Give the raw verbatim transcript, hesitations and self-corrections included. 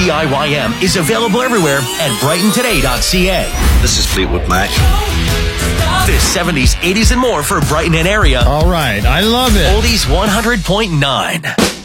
B I Y M is available everywhere at brighton today dot c a. This is Fleetwood Mac. This seventies, eighties, and more for Brighton and area. All right. I love it. Oldies one hundred point nine.